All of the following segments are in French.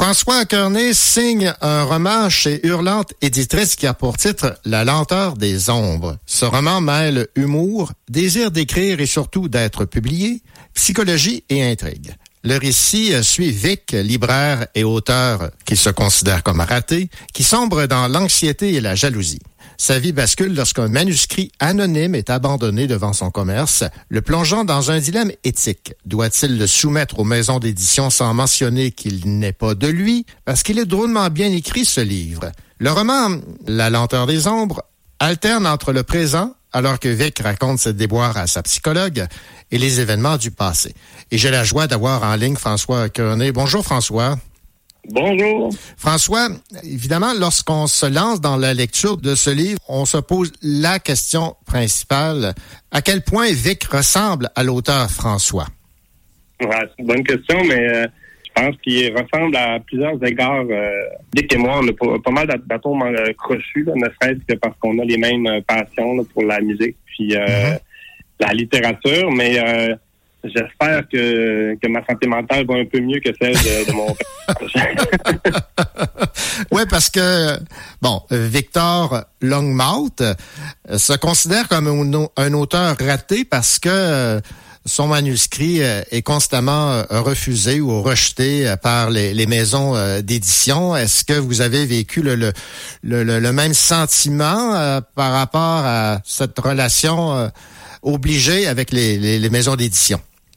François Kearney signe un roman chez Hurlante Éditrice qui a pour titre La lenteur des ombres. Ce roman mêle humour, désir d'écrire et surtout d'être publié, psychologie et intrigue. Le récit suit Vic, libraire et auteur qui se considère comme raté, qui sombre dans l'anxiété et la jalousie. Sa vie bascule lorsqu'un manuscrit anonyme est abandonné devant son commerce, le plongeant dans un dilemme éthique. Doit-il le soumettre aux maisons d'édition sans mentionner qu'il n'est pas de lui? Parce qu'il est drôlement bien écrit, ce livre. Le roman La lenteur des ombres alterne entre le présent, alors que Vic raconte ses déboires à sa psychologue, et les événements du passé. Et j'ai la joie d'avoir en ligne François Kearney. Bonjour François. Bonjour. François, évidemment, lorsqu'on se lance dans la lecture de ce livre, on se pose la question principale. À quel point Vic ressemble à l'auteur François? Ouais, c'est une bonne question, mais je pense qu'il ressemble à plusieurs égards. Vic et moi, on a pas mal d'atomes crochus, ne serait-ce que parce qu'on a les mêmes passions là, pour la musique puis la littérature, mais j'espère que ma santé mentale va un peu mieux que celle de mon père. Oui, parce que, Victor Longmouth se considère comme un auteur raté parce que son manuscrit est constamment refusé ou rejeté par les maisons d'édition. Est-ce que vous avez vécu le même sentiment par rapport à cette relation obligée avec les maisons d'édition?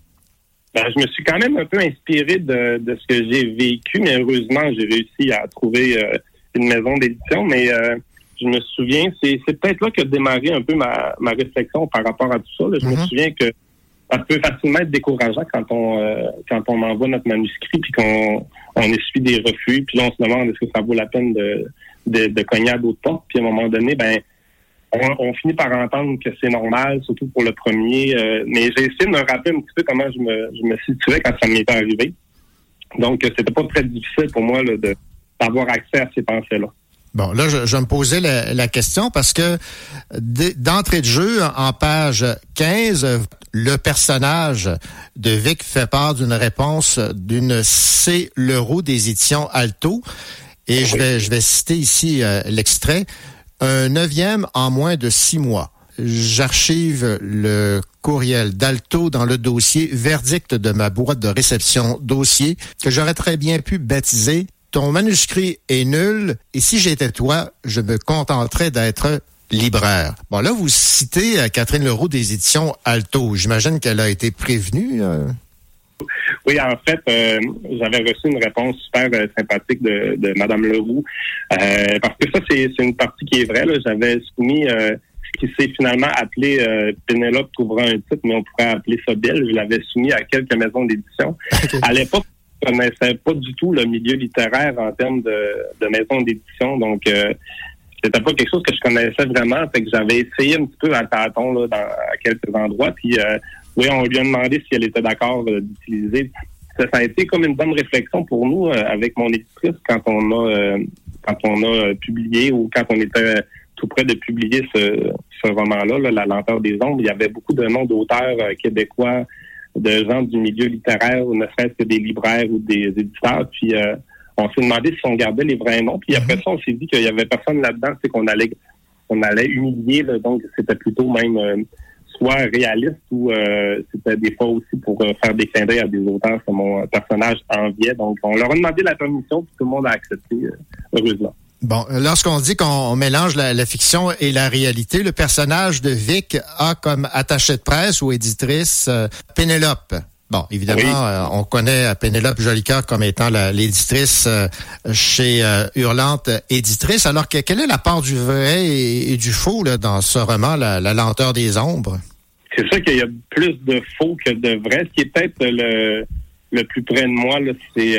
Je me suis quand même un peu inspiré de ce que j'ai vécu, mais heureusement, j'ai réussi à trouver une maison d'édition. Mais je me souviens, c'est peut-être là que démarré un peu ma réflexion par rapport à tout ça. Là. Je me souviens que ça peut facilement être décourageant quand on envoie notre manuscrit puis qu'on essuie des refus. Puis là, on se demande est-ce que ça vaut la peine de cogner à d'autres portes. Puis à un moment donné, on finit par entendre que c'est normal, surtout pour le premier. Mais j'ai essayé de me rappeler un petit peu comment je me situais quand ça m'était arrivé. Donc, c'était pas très difficile pour moi là, d'avoir accès à ces pensées-là. Bon, là, je me posais la question parce que d'entrée de jeu, en page 15, le personnage de Vic fait part d'une réponse d'une C. Leroux des éditions Alto. Et oui. je vais citer ici l'extrait. Un 9e en moins de 6 mois. J'archive le courriel d'Alto dans le dossier verdict de ma boîte de réception dossier que j'aurais très bien pu baptiser « Ton manuscrit est nul et si j'étais toi, je me contenterais d'être libraire ». Bon, là, vous citez Catherine Leroux des éditions Alto. J'imagine qu'elle a été prévenue. Oui, en fait, j'avais reçu une réponse super sympathique de Mme Leroux. Parce que ça, c'est une partie qui est vraie. Là. J'avais soumis ce qui s'est finalement appelé Pénélope trouvera un titre, mais on pourrait appeler ça Bill. Je l'avais soumis à quelques maisons d'édition. Okay. À l'époque, je ne connaissais pas du tout le milieu littéraire en termes de maisons d'édition. Donc, c'était pas quelque chose que je connaissais vraiment. Fait que j'avais essayé un petit peu à tâtons là, à quelques endroits. Puis, oui, on lui a demandé si elle était d'accord d'utiliser. Ça a été comme une bonne réflexion pour nous avec mon éditrice quand on a publié ou quand on était tout près de publier ce roman-là, là, La lenteur des ombres. Il y avait beaucoup de noms d'auteurs québécois, de gens du milieu littéraire, ou ne serait-ce que des libraires ou des éditeurs. Puis on s'est demandé si on gardait les vrais noms. Puis après ça, on s'est dit qu'il y avait personne là-dedans, c'est qu'on allait humilier. Là, donc c'était plutôt même soit réaliste ou c'était des fois aussi pour faire des clins d'œil à des auteurs que mon personnage enviait. Donc, on leur a demandé la permission puis tout le monde a accepté, heureusement. Bon, lorsqu'on dit qu'on mélange la fiction et la réalité, le personnage de Vic a comme attaché de presse ou éditrice Pénélope. Bon, évidemment, oui. On connaît Pénélope Jolicoeur comme étant l'éditrice chez Hurlante Éditrice. Alors, quelle est la part du vrai et du faux là, dans ce roman, La lenteur des ombres? C'est sûr qu'il y a plus de faux que de vrai. Ce qui est peut-être le plus près de moi, là, c'est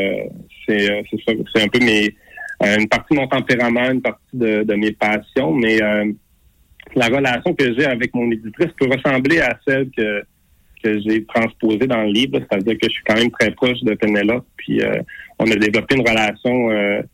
ça. C'est un peu une partie de mon tempérament, une partie de mes passions, mais la relation que j'ai avec mon éditrice peut ressembler à celle que j'ai transposée dans le livre, c'est-à-dire que je suis quand même très proche de Pénélope, puis on a développé une relation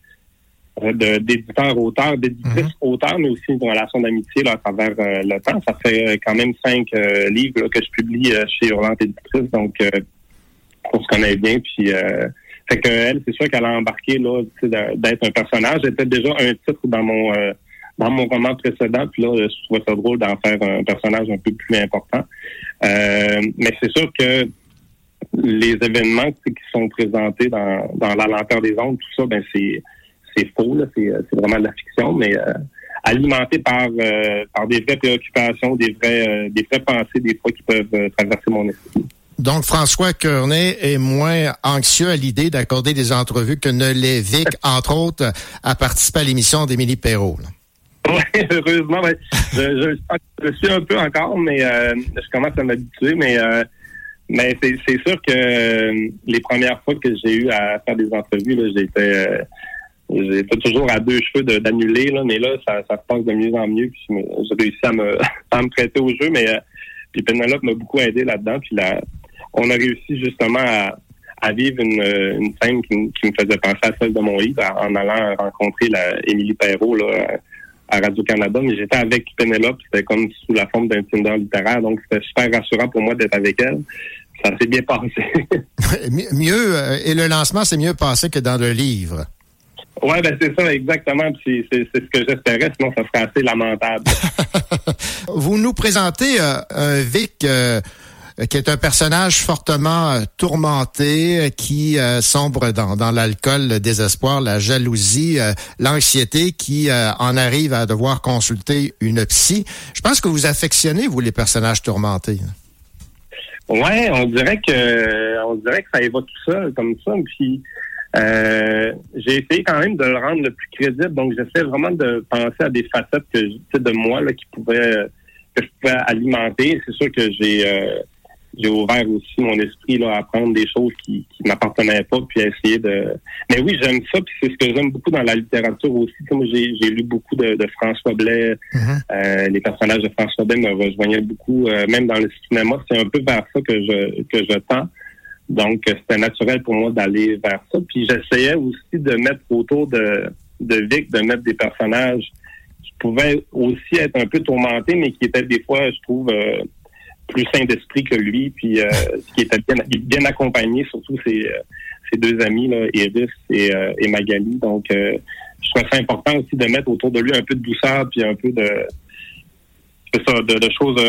d'éditeur-auteur, d'éditrice-auteur, mais aussi une relation d'amitié là, à travers le temps. Ça fait quand même 5 livres là, que je publie chez Hurlante Éditrice, donc on se connaît bien, puis Fait que elle, c'est sûr qu'elle a embarqué là, d'être un personnage. C'était déjà un titre dans mon roman précédent, puis là, je trouvais ça drôle d'en faire un personnage un peu plus important. Mais c'est sûr que les événements qui sont présentés dans La lenteur des ondes, tout ça, ben c'est faux, là, c'est vraiment de la fiction, mais alimenté par des vraies préoccupations, des vraies pensées, des fois qui peuvent traverser mon esprit. Donc, François Kearney est moins anxieux à l'idée d'accorder des entrevues que ne l'est Vic, entre autres, à participer à l'émission d'Émilie Perrault. Oui, heureusement. Ben, je suis un peu encore, mais je commence à m'habituer. Mais c'est sûr que les premières fois que j'ai eu à faire des entrevues, là, j'étais toujours à deux cheveux d'annuler, là, mais là, ça se passe de mieux en mieux. Puis j'ai réussi à me prêter au jeu, mais puis Pénélope m'a beaucoup aidé là-dedans. Puis on a réussi justement à vivre une scène qui me faisait penser à celle de mon livre en allant rencontrer Émilie Perrault là, à Radio-Canada. Mais j'étais avec Pénélope, c'était comme sous la forme d'un Tinder littéraire, donc c'était super rassurant pour moi d'être avec elle. Ça s'est bien passé. Mieux, et le lancement s'est mieux passé que dans le livre. Ouais, ben c'est ça, exactement. Puis c'est ce que j'espérais, sinon ça serait assez lamentable. Vous nous présentez un Vic qui est un personnage fortement tourmenté, qui sombre dans l'alcool, le désespoir, la jalousie, l'anxiété, qui en arrive à devoir consulter une psy. Je pense que vous affectionnez, vous, les personnages tourmentés. Ouais, on dirait que ça évoque tout ça, comme ça. Puis j'ai essayé quand même de le rendre le plus crédible. Donc j'essaie vraiment de penser à des facettes de moi là, que je pouvais alimenter. C'est sûr que j'ai ouvert aussi mon esprit là, à apprendre des choses qui m'appartenaient pas, puis à essayer de... Mais oui, j'aime ça, puis c'est ce que j'aime beaucoup dans la littérature aussi. Moi, j'ai lu beaucoup de François Blais. Les personnages de François Blais me rejoignaient beaucoup. Même dans le cinéma, c'est un peu vers ça que je tends. Donc, c'était naturel pour moi d'aller vers ça. Puis j'essayais aussi de mettre autour de Vic, de mettre des personnages qui pouvaient aussi être un peu tourmentés, mais qui étaient des fois, je trouve... plus sain d'esprit que lui, puis qui était bien accompagné, surtout ses deux amis, là, Iris et Magali. Donc, je trouve ça important aussi de mettre autour de lui un peu de douceur, puis un peu de choses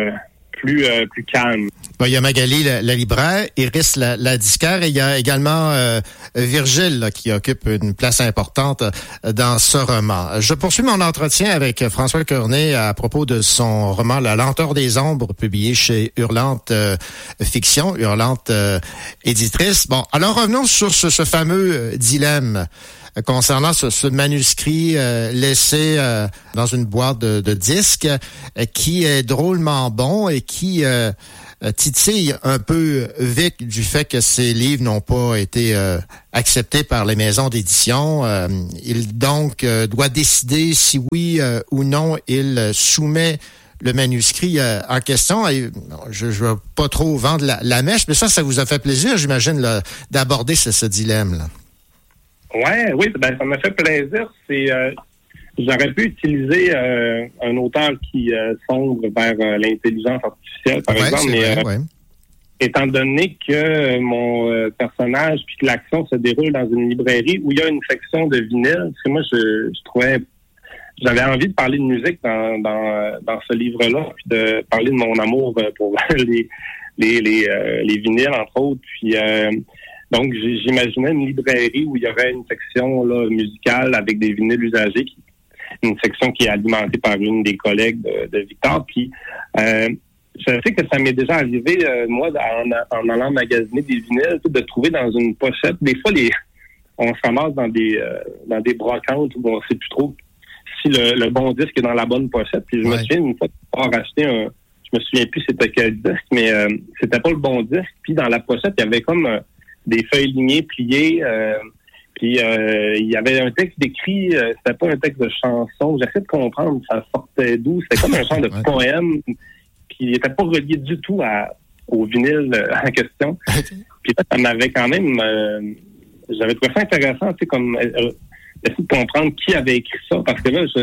plus calmes. Bon, il y a Magali, la libraire, Iris, la disquaire, et il y a également Virgile là, qui occupe une place importante dans ce roman. Je poursuis mon entretien avec François Kearney à propos de son roman La lenteur des ombres, publié chez Hurlante Fiction, Hurlante éditrice. Bon, alors revenons sur ce fameux dilemme concernant ce manuscrit laissé dans une boîte de disques qui est drôlement bon et qui titille un peu Vic du fait que ses livres n'ont pas été acceptés par les maisons d'édition. Il donc doit décider si oui ou non il soumet le manuscrit en question. Et je veux pas trop vendre la mèche, mais ça vous a fait plaisir, j'imagine, là, d'aborder ce dilemme-là. Oui, ben ça m'a fait plaisir. J'aurais pu utiliser un auteur qui sombre vers l'intelligence artificielle, par exemple, mais étant donné que mon personnage puis que l'action se déroule dans une librairie où il y a une section de vinyle, parce que moi je trouvais j'avais envie de parler de musique dans ce livre-là, puis de parler de mon amour pour les vinyles, entre autres, puis donc, j'imaginais une librairie où il y aurait une section là, musicale avec des vinyles usagés, une section qui est alimentée par une des collègues de Victor. Puis, je sais que ça m'est déjà arrivé, moi, en allant magasiner des vinyles, de trouver dans une pochette. Des fois, on se ramasse dans des brocantes où on ne sait plus trop si le bon disque est dans la bonne pochette. Puis, je me souviens une fois d'avoir acheté je me souviens plus c'était quel disque, mais c'était pas le bon disque. Puis, dans la pochette, il y avait comme... des feuilles lignées, pliées, puis il y avait un texte d'écrit, c'était pas un texte de chanson, j'essaie de comprendre, ça sortait d'où, c'était comme un genre de poème, puis il était pas relié du tout au vinyle en question. Puis là, ça m'avait quand même, j'avais trouvé ça intéressant, tu sais, comme essayer de comprendre qui avait écrit ça, parce que là,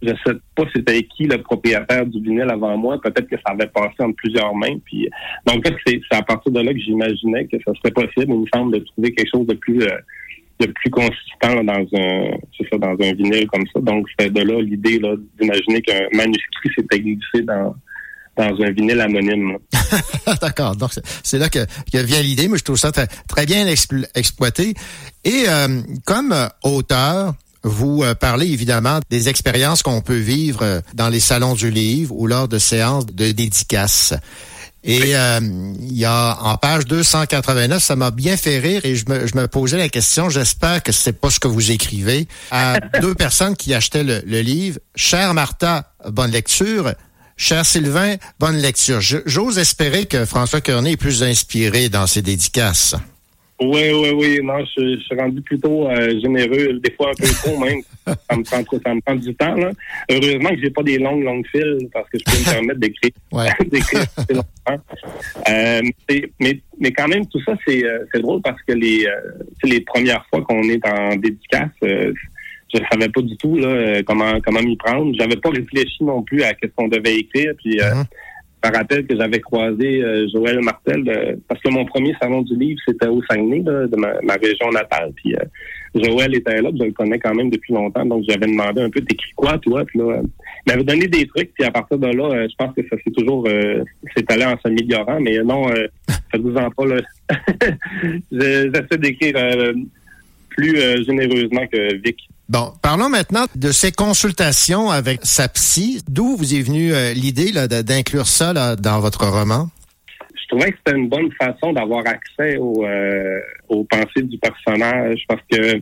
Je sais pas c'était qui le propriétaire du vinyle avant moi. Peut-être que ça avait passé entre plusieurs mains. Puis donc c'est à partir de là que j'imaginais que ça serait possible, il me semble, de trouver quelque chose de plus consistant dans un vinyle comme ça. Donc c'est de là l'idée là d'imaginer qu'un manuscrit s'était glissé dans un vinyle anonyme. D'accord. Donc, c'est là que vient l'idée, mais je trouve ça très, très bien exploité. Et comme auteur, vous parlez évidemment des expériences qu'on peut vivre dans les salons du livre ou lors de séances de dédicaces. Et il y a en page 289, ça m'a bien fait rire et je me posais la question, j'espère que c'est pas ce que vous écrivez, à deux personnes qui achetaient le livre. Chère Martha, bonne lecture. Cher Sylvain, bonne lecture. J'ose espérer que François Kearney est plus inspiré dans ses dédicaces. Oui. Non, je suis rendu plutôt généreux, des fois un peu trop même. Ça me prend du temps, là. Heureusement que j'ai pas des longues files parce que je peux me permettre d'écrire. Ouais. d'écrire assez longtemps. Mais quand même, tout ça, c'est drôle parce que les premières fois qu'on est en dédicace, je savais pas du tout là comment m'y prendre. J'avais pas réfléchi non plus à ce qu'on devait écrire. Puis je me rappelle que j'avais croisé Joël Martel parce que mon premier salon du livre c'était au Saguenay là, de ma région natale. Puis Joël était là, puis je le connais quand même depuis longtemps. Donc j'avais demandé un peu t'écris quoi toi. Puis là, il m'avait donné des trucs. Puis à partir de là, je pense que ça s'est toujours c'est allé en s'améliorant. Mais non, faites-vous-en pas là. J'essaie d'écrire plus généreusement que Vic. Bon, parlons maintenant de ces consultations avec sa psy. D'où vous est venue l'idée là, d'inclure ça là, dans votre roman? Je trouvais que c'était une bonne façon d'avoir accès aux pensées du personnage parce que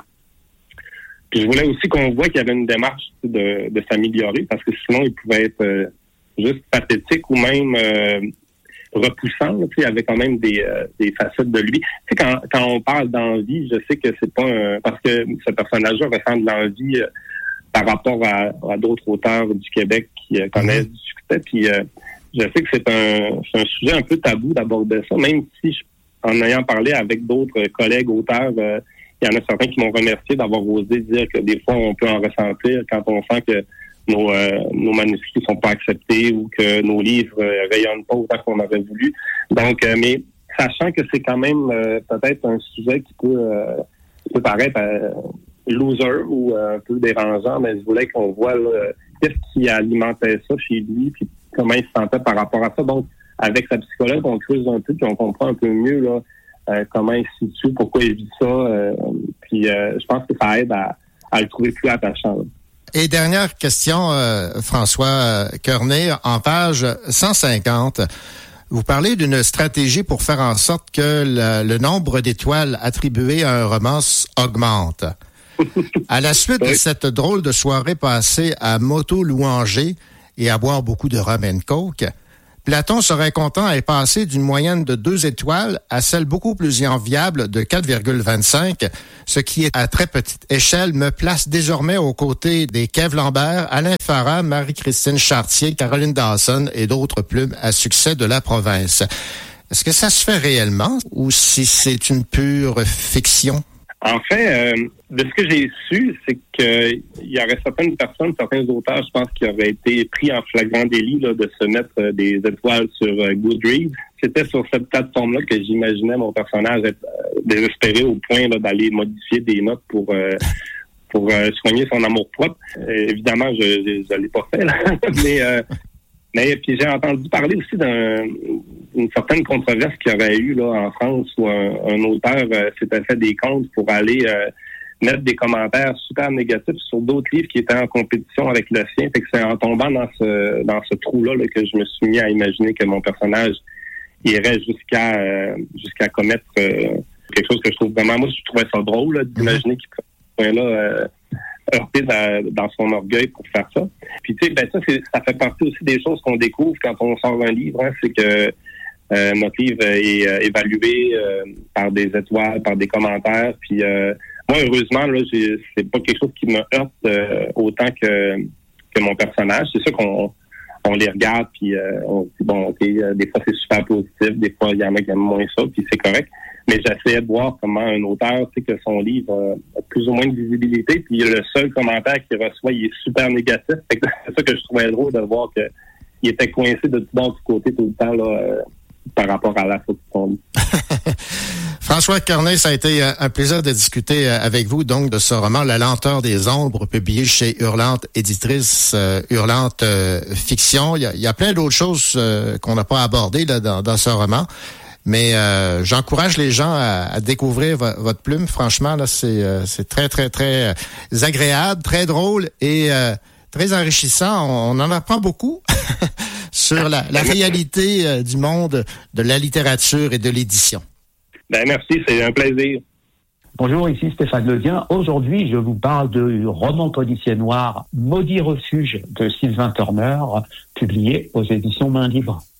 je voulais aussi qu'on voit qu'il y avait une démarche de s'améliorer parce que sinon il pouvait être juste pathétique ou même repoussant. Là, il y avait quand même des facettes de lui. Tu sais, quand on parle d'envie, je sais que c'est pas parce que ce personnage-là ressent de l'envie par rapport à d'autres auteurs du Québec qui connaissent du succès. Puis je sais que c'est un sujet un peu tabou d'aborder ça, même si en ayant parlé avec d'autres collègues auteurs, il y en a certains qui m'ont remercié d'avoir osé dire que des fois on peut en ressentir quand on sent que nos manuscrits sont pas acceptés ou que nos livres rayonnent pas autant qu'on aurait voulu. Donc, mais sachant que c'est quand même peut-être un sujet qui peut paraître loser ou un peu dérangeant, mais je voulais qu'on voit là, qu'est-ce qui alimentait ça chez lui, puis comment il se sentait par rapport à ça. Donc, avec sa psychologue, on creuse un peu, puis on comprend un peu mieux là comment il se situe, pourquoi il vit ça. Puis je pense que ça aide à le trouver plus attachant. Là. Et dernière question, François Kearney, en page 150, vous parlez d'une stratégie pour faire en sorte que le nombre d'étoiles attribuées à un roman augmente. À la suite de cette drôle de soirée passée à moto-louanger et à boire beaucoup de rum and coke, Platon serait content à passer d'une moyenne de 2 étoiles à celle beaucoup plus enviable de 4,25, ce qui, à très petite échelle, me place désormais aux côtés des Kev Lambert, Alain Farah, Marie-Christine Chartier, Caroline Dawson et d'autres plumes à succès de la province. Est-ce que ça se fait réellement ou si c'est une pure fiction? En fait, de ce que j'ai su, c'est qu'il y aurait certaines personnes, certains auteurs, je pense, qui auraient été pris en flagrant délit là, de se mettre des étoiles sur Goodreads. C'était sur cette plateforme-là que j'imaginais mon personnage être désespéré au point là, d'aller modifier des notes pour soigner son amour-propre. Évidemment, je l'ai pas fait, là. Mais puis j'ai entendu parler aussi d'une certaine controverse qu'il y aurait eu là en France où un auteur s'était fait des comptes pour aller mettre des commentaires super négatifs sur d'autres livres qui étaient en compétition avec le sien. Fait que c'est en tombant dans ce trou-là là, que je me suis mis à imaginer que mon personnage irait jusqu'à commettre quelque chose que je trouve vraiment... Moi, je trouvais ça drôle là, d'imaginer qu'il pourrait là heurter dans son orgueil pour faire ça. Puis tu sais, ben ça fait partie aussi des choses qu'on découvre quand on sort un livre, hein, c'est que notre livre est évalué par des étoiles, par des commentaires. Puis moi, heureusement, là, c'est pas quelque chose qui me heurte autant que mon personnage. C'est sûr qu'on les regarde, puis on se dit bon, ok, des fois c'est super positif, des fois il y en a qui aiment moins ça, puis c'est correct. mais j'essayais de voir comment un auteur, tu sais, que son livre a plus ou moins de visibilité, puis le seul commentaire qu'il reçoit, il est super négatif. C'est ça que je trouvais drôle de voir qu'il était coincé de tout bord du côté tout le temps là, par rapport à la faute de son livre. François Corneille, ça a été un plaisir de discuter avec vous donc de ce roman La lenteur des ombres, publié chez Hurlante Éditrice, Hurlante Fiction. Il y a plein d'autres choses qu'on n'a pas abordées là, dans ce roman, mais j'encourage les gens à découvrir votre plume. Franchement, là, c'est très, très, très agréable, très drôle et très enrichissant. On en apprend beaucoup sur la réalité du monde de la littérature et de l'édition. Ben merci, c'est un plaisir. Bonjour, ici Stéphane Ledien. Aujourd'hui, je vous parle du roman policier noir Maudit refuge de Sylvain Turner, publié aux éditions Main Libre.